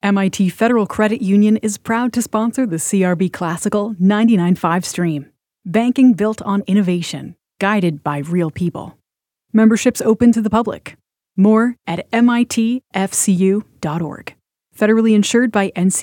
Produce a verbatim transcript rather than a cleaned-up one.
M I T Federal Credit Union is proud to sponsor the C R B Classical ninety-nine point five stream. Banking built on innovation, guided by real people. Membership's open to the public. More at M I T F C U dot org. Federally insured by N C